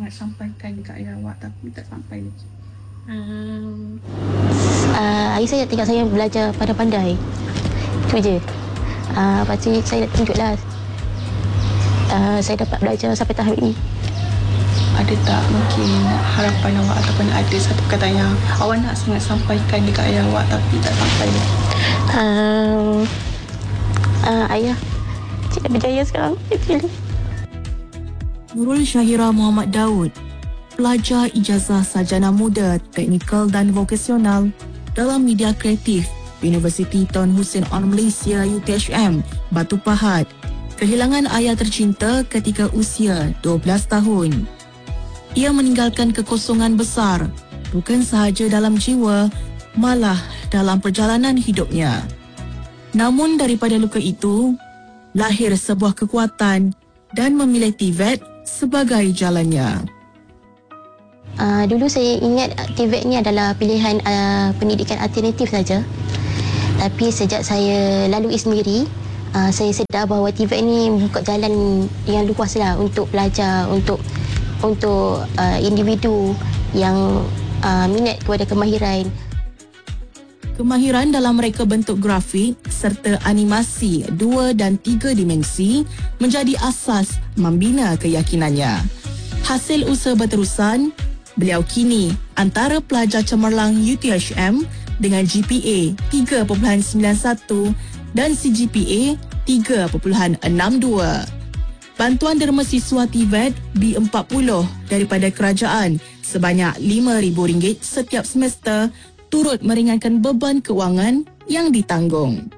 sangat sampaikan dekat ayah awak tapi tak sampai lagi. Ayah saya tinggal saya belajar pandai-pandai. Itu je. Lepas tu saya tunjuklah. Saya dapat belajar sampai tahap ini. Ada tak mungkin harapan awak ataupun ada satu perkataan yang awak nak sangat sampaikan dekat ayah awak tapi tak sampai lagi? Ayah, cik dah berjaya sekarang. Nurul Syahira Muhammad Daud, pelajar ijazah sarjana muda teknikal dan vokasional dalam media kreatif Universiti Tun Hussein On Malaysia UTHM, Batu Pahat, kehilangan ayah tercinta ketika usia 12 tahun. Ia meninggalkan kekosongan besar, bukan sahaja dalam jiwa, malah dalam perjalanan hidupnya. Namun daripada luka itu, lahir sebuah kekuatan dan memilih TVET sebagai jalannya. Dulu saya ingat TVET ni adalah pilihan pendidikan alternatif saja. Tapi sejak saya lalui sendiri, saya sedar bahawa TVET ni buka jalan yang luas lah untuk pelajar, untuk individu yang minat kepada kemahiran. Kemahiran dalam reka bentuk grafik serta animasi 2 dan 3 dimensi menjadi asas membina keyakinannya. Hasil usaha berterusan, beliau kini antara pelajar cemerlang UTHM dengan GPA 3.91 dan CGPA 3.62. Bantuan derma siswa TVET B40 daripada kerajaan sebanyak RM5,000 setiap semester turut meringankan beban kewangan yang ditanggung.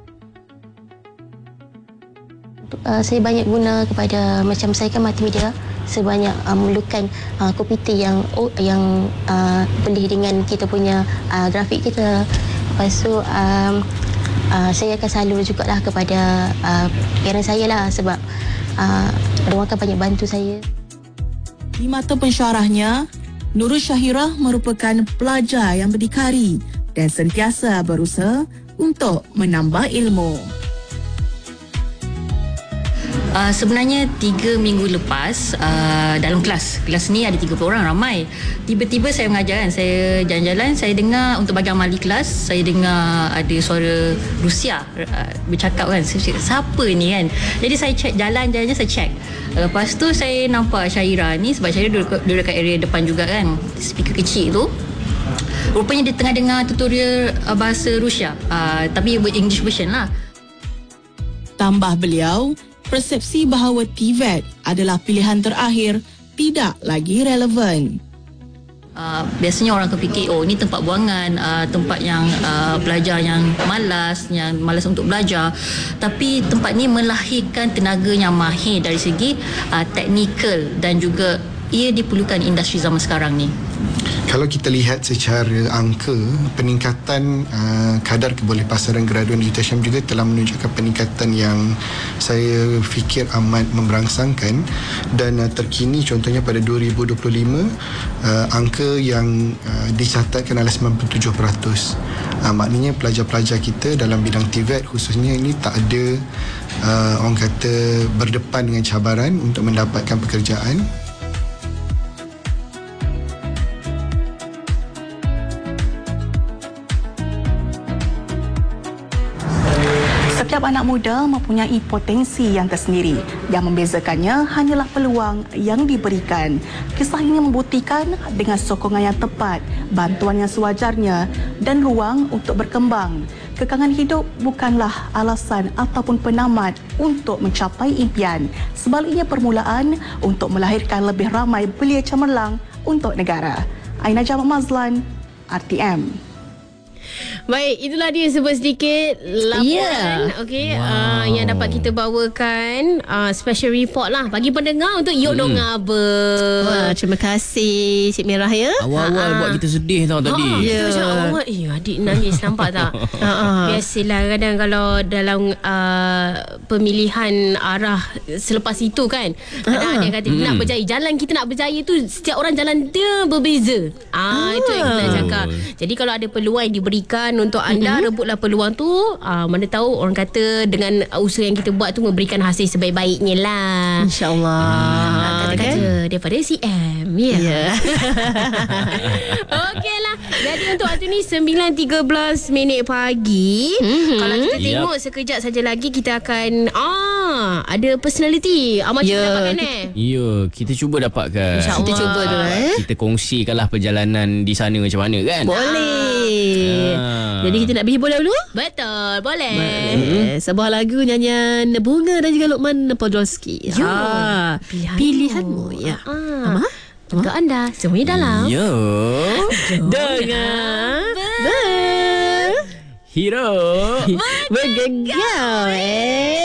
Saya banyak guna kepada macam saya kan multimedia, saya banyak memerlukan komputer yang boleh dengan kita punya grafik kita. Lepas tu saya akan salur jugalah kepada parents saya lah sebab mereka akan banyak bantu saya. Di mata pensyarahnya, Nurul Syahira merupakan pelajar yang berdikari dan sentiasa berusaha untuk menambah ilmu. Sebenarnya 3 minggu lepas dalam kelas ni ada 30 orang, ramai. Tiba-tiba saya mengajar kan, saya jalan-jalan, saya dengar untuk bagi amali kelas, saya dengar ada suara Rusia bercakap kan. Saya cakap, siapa ni kan? Jadi saya cek jalan-jalannya, saya cek. Lepas tu saya nampak Syahira ni, sebab Syahira duduk dekat area depan juga kan, speaker kecil tu. Rupanya dia tengah dengar tutorial bahasa Rusia, tapi English version lah. Tambah beliau, persepsi bahawa TVET adalah pilihan terakhir tidak lagi relevan. Biasanya orang akan fikir, oh ni tempat buangan, tempat yang pelajar yang malas untuk belajar. Tapi tempat ni melahirkan tenaga yang mahir dari segi teknikal dan juga ia diperlukan industri zaman sekarang ni. Kalau kita lihat secara angka, peningkatan kadar kebolehpasaran graduan di UTHM juga telah menunjukkan peningkatan yang saya fikir amat memberangsangkan, dan terkini contohnya pada 2025 angka yang dicatatkan adalah 97%. Maknanya pelajar-pelajar kita dalam bidang TVET khususnya ini tak ada orang kata berdepan dengan cabaran untuk mendapatkan pekerjaan. Setiap anak muda mempunyai potensi yang tersendiri. Yang membezakannya hanyalah peluang yang diberikan. Kisah ini membuktikan dengan sokongan yang tepat, bantuan yang sewajarnya dan ruang untuk berkembang. Kekangan hidup bukanlah alasan ataupun penamat untuk mencapai impian. Sebaliknya permulaan untuk melahirkan lebih ramai belia cemerlang untuk negara. Aina Jamal Mazlan, RTM. Baik, itulah dia sedikit laporan yang dapat kita bawakan, special report lah bagi pendengar untuk Yok Dong Aba. Terima kasih Cik Merah ya. Awal-awal buat kita sedih tau tadi. Ya. Macam adik nangis nampak tak? Biasalah kadang kalau dalam pemilihan arah selepas itu kan, kadang ada kata nak berjaya, jalan kita nak berjaya tu setiap orang jalan dia berbeza. Itu yang kita nak cakap. Jadi kalau ada peluang yang diberikan untuk anda, rebutlah peluang tu. Mana tahu orang kata dengan usaha yang kita buat tu memberikan hasil sebaik-baiknya lah, InsyaAllah. Kata-kata daripada CM. Ya. Yeah. Okeylah. Jadi untuk waktu ni 9.13 pagi. Kalau kita tengok sekejap saja lagi kita akan ada personality. Macam kita dapatkan Ya, kita cuba dapatkan. InsyaAllah. Kita cuba dulu Kita kongsikanlah perjalanan di sana macam mana kan. Boleh. Jadi kita nak berhibur dahulu. Betul, boleh. Sebuah lagu nyanyian Bunga dan juga Luqman Podolski. Pilihanmu. Ya. Untuk anda semuanya dalam Ya. Dengar Hero bergegar.